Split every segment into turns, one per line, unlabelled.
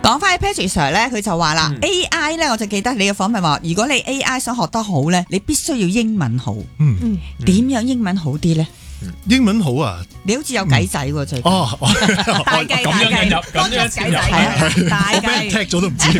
講翻 Patrick Sir 咧，佢就話啦，AI 咧，我就記得你嘅訪問話，如果你 AI 想學得好咧，你必須要英文好。點樣英文好啲咧？
英文好啊！
你好似有計仔喎，最近大計
咁樣引入，咁樣切入，
大計
踢咗都唔知。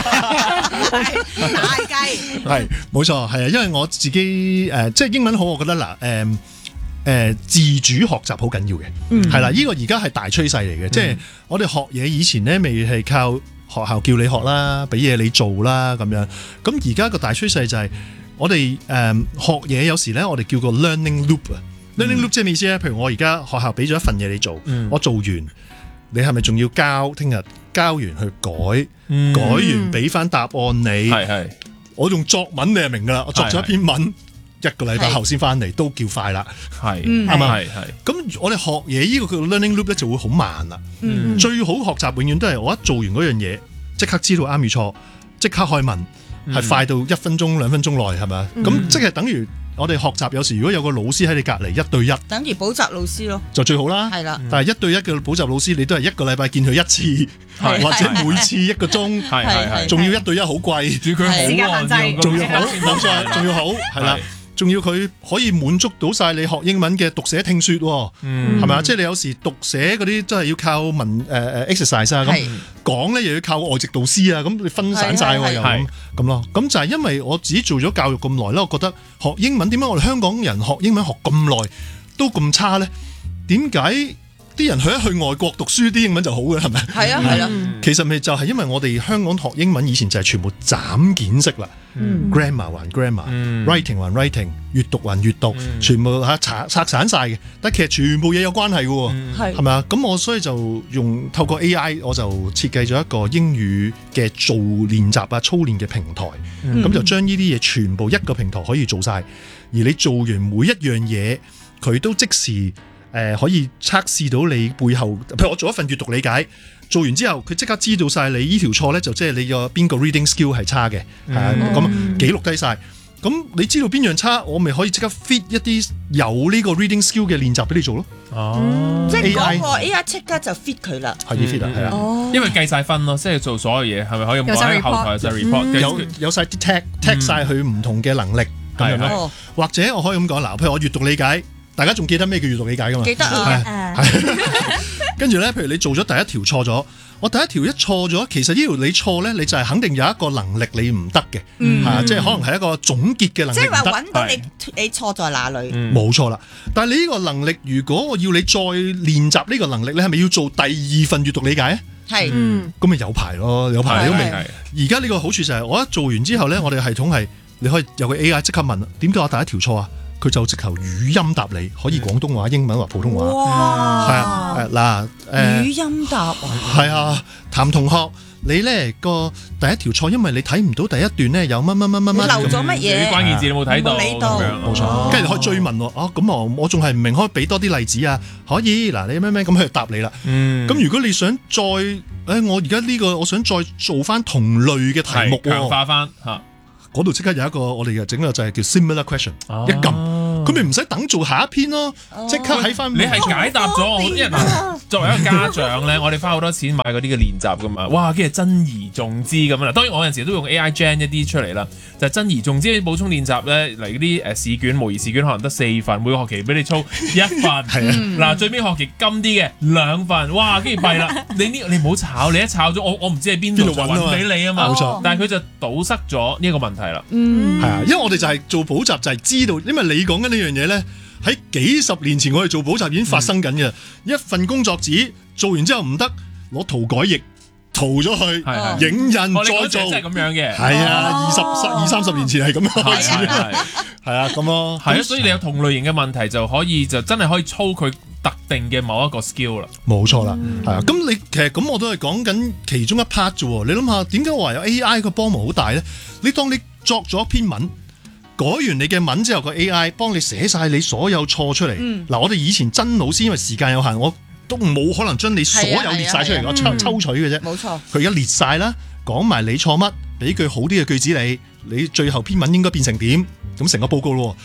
大計
係冇錯，係啊，因為我自己即係英文好，我覺得嗱自主學習好緊要嘅，係啦，呢個而家係大趨勢嚟嘅，即係我哋學嘢以前咧，未係靠學校叫你學啦，俾嘢你做啦咁樣，咁而家個大趨勢就係我哋學嘢有時咧，我哋叫個 learning loop 啊。learning loop 即係咩意思咧？譬如我而家學校俾咗一份嘢你做，我做完，你係咪仲要交？聽日交完去改，改完俾翻答案你。係，我用作文你就明噶啦。我作咗一篇文，一個禮拜後先翻嚟，都叫快啦。係，啱嘛？係。咁我哋學嘢呢個叫 learning loop 咧就會好慢啦。最好學習永遠都係我一做完嗰樣嘢，即刻知道啱與錯，即刻開問，係快到1分鐘2分鐘內係咪？咁即係等於。我哋學習有時如果有個老師喺你隔離1對1，等於補習老師咯，就最好啦。係啦，但係1對1嘅補習老師，你都係1個禮拜見佢1次，或者每次1個鐘，係，仲要1對1好貴，仲要佢好，仲要好，冇錯，仲要好，係啦。仲要佢可以滿足到晒你學英文嘅讀寫聽説，係咪啊？即係你有時讀寫嗰啲真係要靠exercise 啊，咁講咧又要靠外籍導師啊，咁你分散晒喎又咁咯。咁就係因為我自己做咗教育咁耐咧，我覺得學英文點解我哋香港人學英文學咁耐都咁差咧？點解啲人去外國讀書啲英文就好嘅係咪？係啊係啊，其實咪就係因為我哋香港學英文以前就係全部斬件式啦。grammar 還 grammar，writing 還 writing， 閱讀還閱讀，全部拆散晒嘅。但其實全部嘢有關係嘅喎，係咪啊？咁我所以就透過 AI， 我就設計咗一個英語嘅做練習啊、操練嘅平台。咁就將呢啲嘢全部一個平台可以做晒，而你做完每一樣嘢，佢都即時可以測試到你背後。譬如我做一份閱讀理解。做完之後，佢即刻知道晒你呢條錯咧，就即係你個邊個 reading skill 係差嘅，咁記錄低晒。咁你知道邊樣差，我咪可以即刻 fit 一啲有呢個 reading skill 嘅練習俾你做咯。即係嗰個 AI 即刻就 fit 佢啦。係 fit 啊，係啊，
因為計晒分咯，即係做所有嘢係咪可以喺後台就 report，
有晒啲 tag 晒佢唔同嘅能力咁樣咯。或者我可以咁講嗱，譬如我閱讀理解，大家仲記得咩叫閱讀理解噶嘛？記得啊。跟住咧，譬如你做咗第一條錯咗，我第一條一錯咗，其實呢條你錯咧，你就係肯定有一個能力你唔得嘅，即係可能係一個總結嘅能力唔得。即係話揾到你錯在哪裏？冇錯啦。但係你呢個能力，如果我要你再練習呢個能力，你係咪要做第2份閱讀理解啊？係，咁咪有排咯，有排都未。而家呢個好處就係我一做完之後咧，我哋系統係你可以有個 AI 即刻問，點解我第一條錯啊？佢就直頭語音答你，可以廣東話、英文或普通話。哇！係啊，嗱，語音答啊。係啊，譚同學，你咧個第一條錯，因為你睇唔到第一段咧有乜乜乜乜乜，漏咗乜嘢？啲關鍵字你冇睇到，冇錯。跟住你可以追問喎，咁我仲係唔明，可以俾多啲例子啊？可以，嗱，你咩咩咁佢就答你啦。咁如果你想再，我而家呢個我想再做翻同類嘅題目，強化翻嚇。嗰度即刻有一個我哋嘅整個就係叫 similar question，一撳佢咪唔使等做下一篇咯，即刻喺翻。你係解答咗我，因為作為一個家長咧，我哋花好多錢買嗰啲嘅練習噶嘛，哇，跟住珍而重之咁啦。當然我有陣時都用 AI gen 一啲出嚟啦，就珍而重之啲補充練習咧，嚟嗰啲試卷模擬試卷可能得4份，每個學期俾你操1份。係啊，嗱最尾學期金啲嘅2份，哇，跟住弊啦，你唔好炒，你一炒咗我唔知喺邊度揾俾你啊嘛。冇錯，但係佢就堵塞咗呢一個問題啦。係啊，因為我哋就係做補習就係知道，因為你講緊呢樣嘢咧，喺幾十年前我哋做補習已經發生緊嘅。一份工作紙做完之後唔得，攞塗改液塗咗去，影印再做，即係咁樣嘅。係啊，20-30年前係咁樣開始，係啊咁咯。係啊，所以你有同類型嘅問題就可以就真係可以操佢特定嘅某一個 skill 啦。冇錯啦，係啊。咁你其實咁我都係講緊其中一 part 啫喎。你諗下點解我話有 AI 個幫忙好大咧？你當你作咗一篇文，改完你嘅文之後，個 AI 幫你寫晒你所有錯出嚟。嗱，我哋以前曾老師因為時間有限，我都冇可能將你所有列晒出嚟，我抽取嘅啫。冇錯，佢而家列晒啦，講埋你錯乜，俾句好啲嘅句子你最後篇文應該變成點，咁成個報告咯。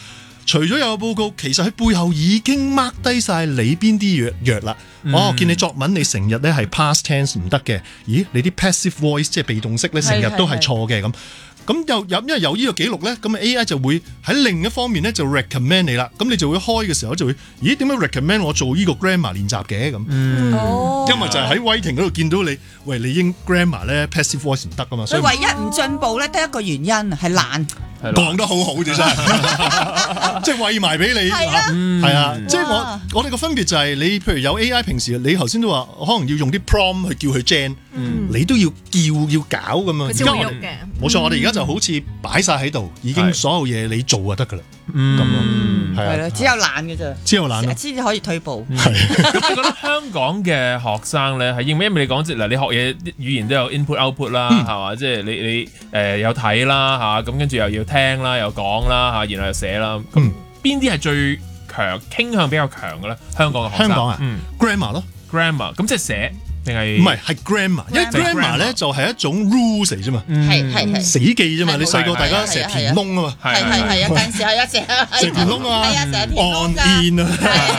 除咗有個報告，其實佢背後已經 mark 低晒你邊啲弱啦。見你作文你成日咧係 past tense 唔得嘅，咦？你啲 passive voice 即係被動式咧成日都係錯嘅咁。咁因為有呢個記錄咧，咁 AI 就會喺另一方面咧就 recommend 你啦。咁你就會開嘅時候就會，咦？點解 recommend 我做呢個 grammar 練習嘅咁？因為就係喺 writing 嗰度見到你，喂，你應 grammar 咧 passive voice 唔得噶嘛。
所以唯一唔進步咧，得一個原因係懶。
講得好好啫，真係，即係餵埋俾你，係啊，即係我哋個分別就係你，譬如有 AI， 平時你頭先都話，可能要用啲 prompt 去叫佢 gen，你都要要搞咁樣。而家我哋冇錯，我哋而家就好似擺晒喺度，已經所有嘢你做就得噶啦，咁咯，係啊，
只有懶嘅啫，
只有懶
先至可以退步。
咁你覺得香港嘅學生咧係因為你講即嗱，你學嘢語言都有 input output 啦，係嘛？即係你有睇啦嚇，咁跟住又要聽啦，又講啦嚇，然後又寫啦。咁邊啲係最強傾向比較強嘅咧？香港嘅學生，
香港啊，grammar 咯
，grammar 咁即係寫定係
唔係 grammar？ 因為 grammar 咧就係一種 rules 嚟啫嘛，係死記啫嘛。你細個大家成日填窿啊嘛，
係啊，有陣時係啊，
成日填窿啊，
係啊，成日填窿
on in 啊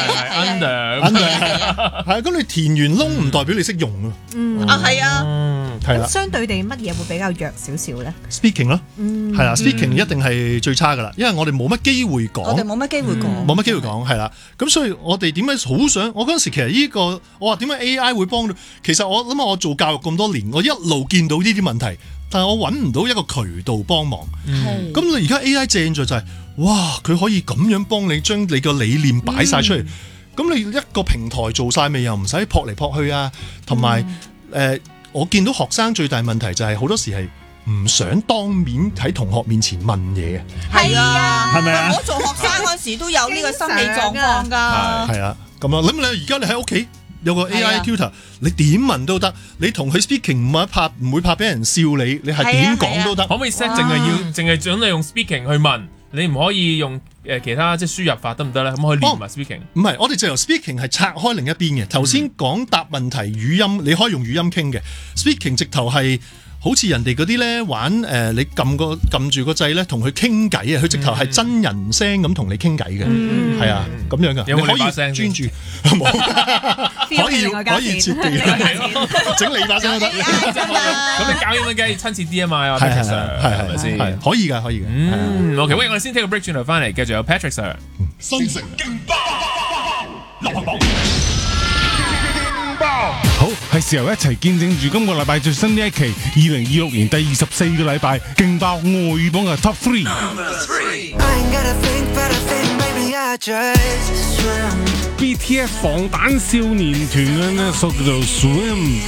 under
係啊，咁你填完窿唔代表你識用啊，
係啊。
係啦，
相對地乜嘢會比較弱少少咧
？Speaking 咯，係啦，speaking 一定係最差噶啦，因為我哋冇乜機會講，
我哋冇乜機會講，
冇乜機會講，係啦。咁所以我哋點解好想？我嗰陣時其實呢個，我話點解 AI 會幫到？其實我諗下，我做教育咁多年，我一路見到呢啲問題，但係我揾唔到一個渠道幫忙。咁你而家 AI 正在就係，哇！佢可以咁樣幫你將你個理念擺晒出嚟。咁你一個平台做晒未？又唔使撲嚟撲去啊，同埋我見到學生最大問題就係好多時係唔想當面喺同學面前問嘢嘅。
係啊，
係咪啊？
我做學生嗰時都有呢個心理狀況㗎。
係啊，咁啊，諗你而家你喺屋企有個 AI tutor，你點問都得。你同佢 speaking 唔會怕俾人笑你，你係點講都得。
可唔可以 set 淨係準你用 speaking 去問？你唔可以用其他即係輸入法得唔得咧？可唔可以連埋 speaking？唔
係，我哋就由 speaking 係拆開另一邊嘅。頭先講答問題語音，你可以用語音傾嘅。speaking 直頭係好似人哋嗰啲咧玩你撳住個掣咧，同佢傾偈啊！佢直頭係真人聲咁同你傾偈嘅，係啊，咁樣噶。
有冇
你可以專注？冇，可以設備，整你把聲都得。
咁你教英文梗係親切啲啊嘛，Patrick Sir 係咪先？
可以㗎，可以嘅。
OK，喂，我哋先 take 個 break 轉頭翻嚟，繼續有 Patrick Sir。
新城勁爆，流行榜。
好，係時候一齊見證住今個禮拜最新呢一期2026年第24個禮拜勁爆外語榜嘅 Top 3。BTS 防彈少年團嘅呢首叫做 Swim。